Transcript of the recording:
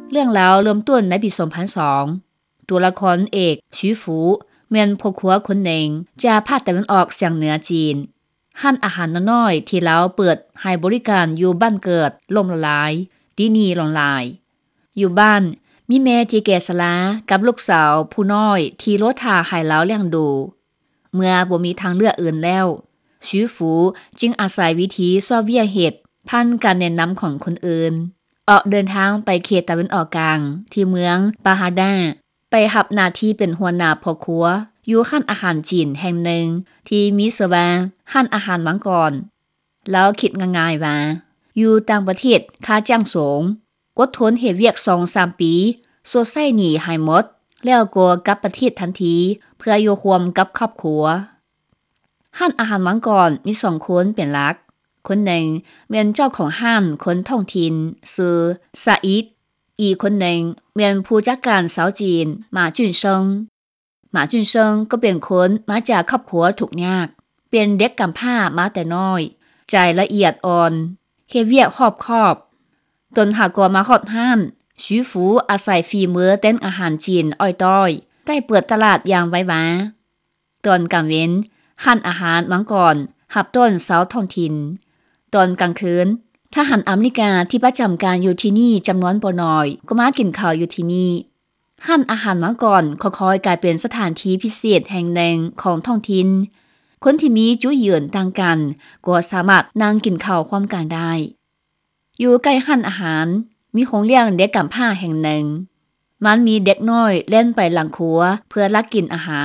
เรื่องราวเริ่มต้นในปี 2002 ตัวละครเอกชูฟูแม่นพ่อครัวคนหนึ่งจากภาคตะวันออกเฉียงเหนือจีนร้านอาหารน้อยๆที่เลาเปิดให้บริการอยู่บ้านเกิดล่มละลายที่นี่ลงลายอยู่บ้านมีแม่ที่แก่ชรากับลูกสาวผู้น้อยที่รถท่าให้เลาเลี้ยงดูเมื่อบ่มีทางเลือกอื่นแล้วชูฟูจึงอาศัยวิธีซอเวียเฮ็ดพันการแนะนำของคนอื่นออกเดินทางไปเขตตะวันออกกลางที่เมืองปาฮาดาไปรับหน้าที่เป็นหัวหน้าพ่อครัวอยู่ร้านอาหารจีนแห่งหนึ่งที่มีชื่อว่าร้านอาหารมังกรแล้วคิดง่ายๆว่าอยู่ต่างประเทศค่าจ้างสูงอดทนเฮ็ดเวียก 2-3 ปีสดใช้หนี้ให้หมดแล้วก็กลับประเทศทันทีเพื่ออยู่ร่วมกับครอบครัวร้านอาหารมังกรมี2คนเป็นหลักคนหนึ่งแม่นเจ้าของห้านคนท้องถิ่นชื่อซาอิดอีกคนหนึ่งแม่นผู้จัดการชาวจีนหมาจุนเซิงหมาจุนเซิงก็เป็นคนมาจากครอบครัวทุกข์ยากเป็นเด็กกำพร้ามาแต่น้อยใจละเอียดอ่อนเฮ็ดเวียกรอบคอบตนหากอมาฮอดห้านชูฟูอาศัยฝีมือเต้นอาหารจีนอ้อยต้อยได้เปิดตลาดอย่างไว้วาตอนกลางเว้นร้านอาหารมังกรรับต้นชาวท้องถิ่นตอนกลางคืนทหารอเมริกาที่ประจำการอยู่ที่นี่จำนวนบ่น้อยก็มากินข้าวอยู่ที่นี่ร้านอาหารมังกรค่อยๆกลายเป็นสถานที่พิเศษแห่งหนึ่งของท้องถิ่นคนที่มีจุยืนต่างกันก็สามารถนั่งกินข้าวพร้อมกันได้อยู่ใกล้ร้านอาหารมีโรงเลี้ยงเด็กกำพร้าแห่งหนึ่งมันมีเด็กน้อยเล่นไปหลังครัวเพื่อลักกินอาหาร